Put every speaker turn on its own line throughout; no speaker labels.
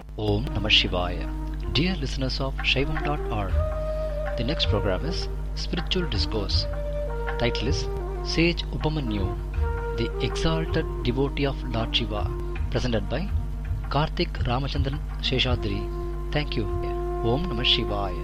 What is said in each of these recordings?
Om Namah Shivaya. Dear listeners of Shaivam.org, the next program is Spiritual Discourse. Title is Sage Upamanyu, the Exalted Devotee of Lord Shiva, presented by Karthik Ramachandran Sheshadri. Thank you. Om Namah Shivaya.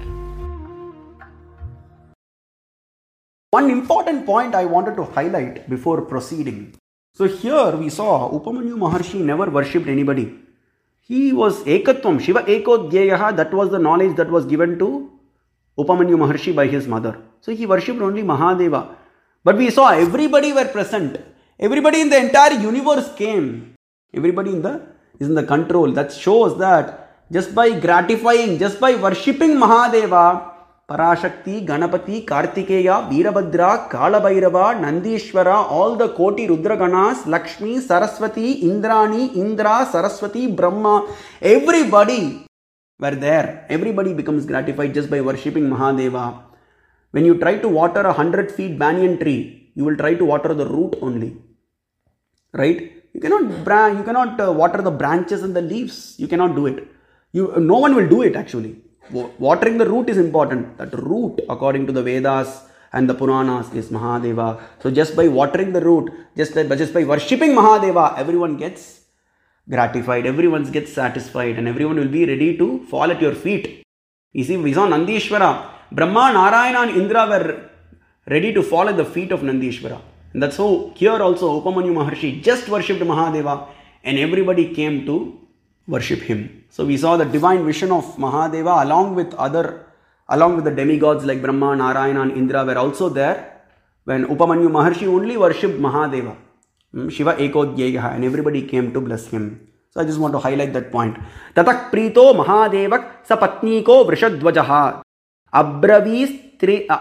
One important point I wanted to highlight before proceeding. So here we saw Upamanyu Maharshi never worshipped anybody. He was Ekatvam, Shiva Ekodhyayaha, that was the knowledge that was given to Upamanyu Maharshi by his mother. So he worshipped only Mahadeva. But we saw everybody were present. Everybody in the entire universe came. Everybody is in the control. That shows that just by gratifying, just by worshipping Mahadeva, Parashakti, Ganapati, Kartikeya, Veerabhadra, Kalabhairava, Nandishwara, all the Koti Rudraganas, Lakshmi, Saraswati, Indrani, Indra, Saraswati, Brahma, everybody were there. Everybody becomes gratified just by worshipping Mahadeva. When you try to water 100 feet banyan tree, you will try to water the root only. Right? You cannot water the branches and the leaves. You cannot do it. No one will do it actually. Watering the root is important. That root, according to the Vedas and the Puranas, is Mahadeva. So just by watering the root, just by worshipping Mahadeva, everyone gets gratified, everyone gets satisfied, and everyone will be ready to fall at your feet. You see, we saw Nandishwara. Brahma, Narayana and Indra were ready to fall at the feet of Nandishwara. And that's how here also Upamanyu Maharshi just worshipped Mahadeva and everybody came to worship him. So we saw the divine vision of Mahadeva along with the demigods like Brahma, Narayana and Indra were also there when Upamanyu Maharshi only worshipped Mahadeva, Shiva Ekodhyayaha, and everybody came to bless him. So I just want to highlight that point. Tatak Prito Mahadevak Sapatniko Vrishadvajaha Abravis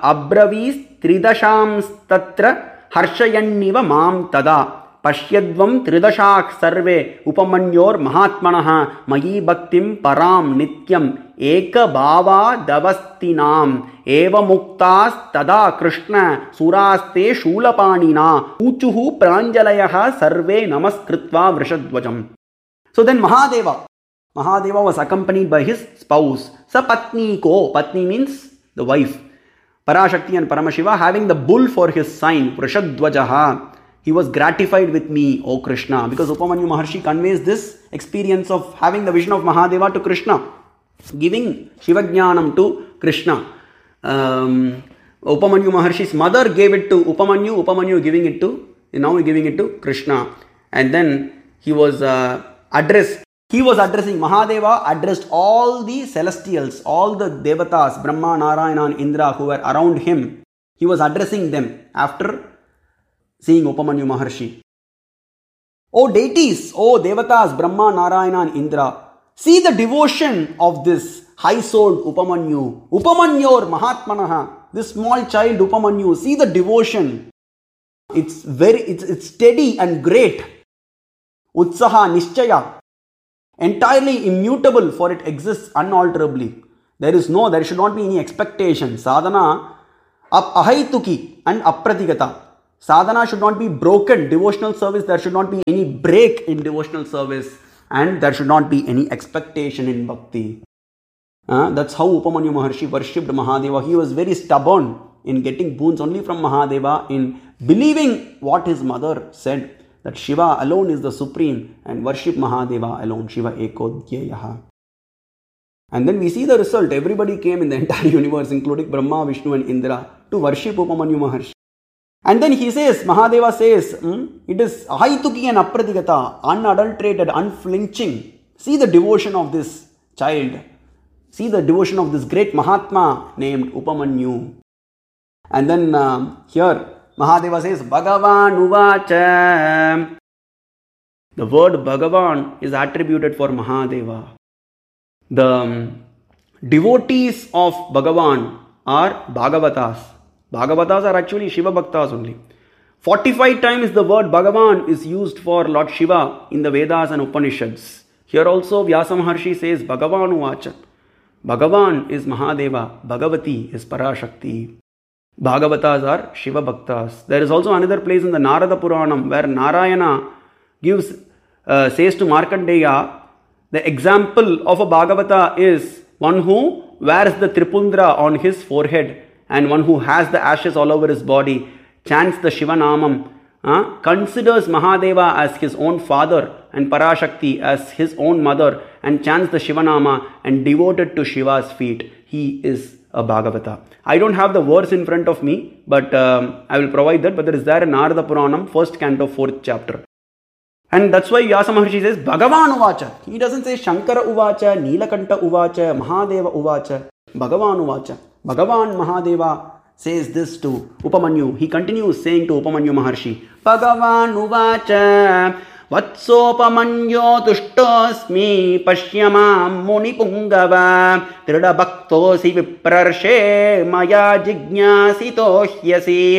Tridasham Tatra Harshayanniva Mam Tada Pashyadvam Tridashak Sarve Upamanyor Mahatmanaha Mayi Bhaktim Param Nityam Eka Bhava Davastinam Eva Muktas Tada Krishna Suraste Shulapanina Uchuhu Pranjalayaha Sarve Namaskritva Vrishadvajam. So then Mahadeva was accompanied by his spouse Sapatniko. Patni means the wife. Parashakti and Paramashiva having the bull for his sign Vrishadvajaha. He was gratified with me, O Krishna, because Upamanyu Maharshi conveys this experience of having the vision of Mahadeva to Krishna, giving Shivajnanam to Krishna. Upamanyu Maharshi's mother gave it to Upamanyu giving it to Krishna. And then he was addressing Mahadeva, addressed all the celestials, all the devatas, Brahma, Narayana and Indra who were around him. He was addressing them after seeing Upamanyu Maharshi. O deities, O devatas, Brahma, Narayana and Indra, see the devotion of this high-souled Upamanyu. Upamanyor Mahatmanaha, this small child Upamanyu, see the devotion. It's steady and great. Utsaha Nishchaya, entirely immutable, for it exists unalterably. There should not be any expectation. Sadhana, ahaituki and apratigata. Sadhana should not be broken. Devotional service, there should not be any break in devotional service, and there should not be any expectation in bhakti. That's how Upamanyu Maharshi worshipped Mahadeva. He was very stubborn in getting boons only from Mahadeva, in believing what his mother said, that Shiva alone is the supreme, and worship Mahadeva alone, Shiva Ekodhyayaha. And then we see the result. Everybody came in the entire universe, including Brahma, Vishnu and Indra, to worship Upamanyu Maharshi. And then Mahadeva says, it is ahaituki and apratigata, unadulterated, unflinching. See the devotion of this child. See the devotion of this great Mahatma named Upamanyu. And then here, Mahadeva says, Bhagavan Uvacha. The word Bhagavan is attributed for Mahadeva. The devotees of Bhagavan are Bhagavatas. Bhagavatas are actually Shiva Bhaktas only. 45 times the word Bhagavan is used for Lord Shiva in the Vedas and Upanishads. Here also Vyasa Maharshi says Bhagavan Uvacha. Bhagavan is Mahadeva, Bhagavati is Parashakti. Bhagavatas are Shiva Bhaktas. There is also another place in the Narada Puranam where Narayana says to Markandeya The example of a Bhagavata is one who wears the Tripundra on his forehead and one who has the ashes all over his body, chants the Shivanamam, considers Mahadeva as his own father and Parashakti as his own mother, and chants the Shivanama and devoted to Shiva's feet. He is a Bhagavata. I don't have the verse in front of me, but I will provide that. But there is there in Narada Puranam, 1st canto, 4th chapter. And that's why Vyasa Maharshi says Bhagavan Uvacha. He doesn't say Shankara Uvacha, Nilakanta Uvacha, Mahadeva Uvacha. Bhagavan Uvacha. Bhagavan Mahadeva says this to Upamanyu. He continues saying to Upamanyu Maharshi, Bhagavan Uvacha Vatsopamanyo Tuštosmi Pashyamam Munipungava Trida Bhaktosi Viprarshe Maya Jignasito Hyasi